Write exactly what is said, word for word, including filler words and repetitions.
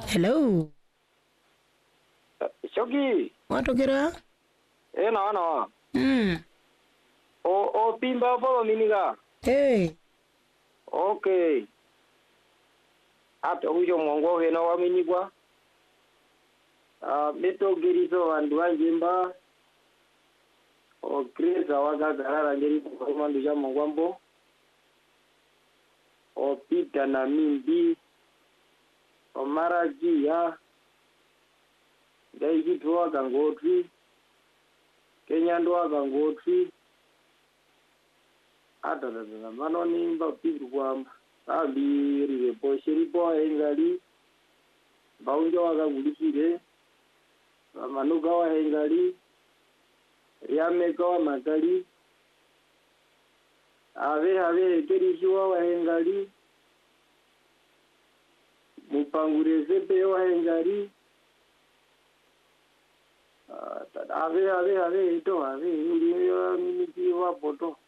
Hello. Shoki. Watokera? Eh na na. Mm. O o pimba polo miniga. Hey. Okay. Ato huyo mongo hena wa minigwa. Ah meto gerizo andu anjemba. O kreza waga garara ngeri kwa mandu ya mongwambo. O pita na mimbi. O maraji ya. Dai kitu waga ngotri. Kenya ndo waga ngotri. Ata dada mano nimba piru kwamba. Sabi ripo shiripo engali. Baunjo waga gulikire. Manuka wa engali. Riameka wa makali. Ave ave kerishiwa wa engali. Mupangureze pe wa engali. Ave ave ave ito ave. Ndiyo miniki wa poto.